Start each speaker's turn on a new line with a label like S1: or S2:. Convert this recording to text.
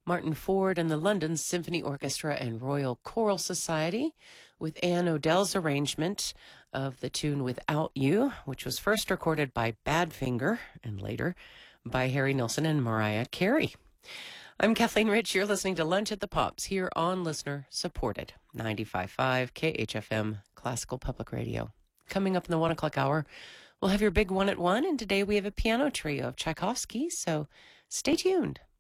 S1: Martin Ford and the London Symphony Orchestra and Royal Choral Society with Anne Odell's arrangement of the tune Without You, which was first recorded by Badfinger and later by Harry Nilsson and Mariah Carey. I'm Kathleen Rich. You're listening to Lunch at the Pops here on Listener Supported 95.5 KHFM Classical Public Radio. Coming up in the 1 o'clock hour, we'll have your big one at 1, and today we have a piano trio of Tchaikovsky, so stay tuned.